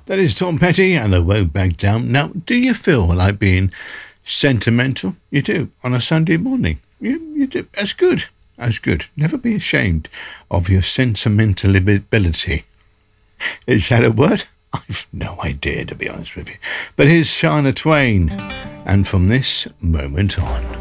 That is Tom Petty, and I won't back down. Now, do you feel like being sentimental? You do, on a Sunday morning. You do. That's good. That's good. Never be ashamed of your sentimentality. Is that a word? I've no idea, to be honest with you. But here's Shania Twain, and from this moment on.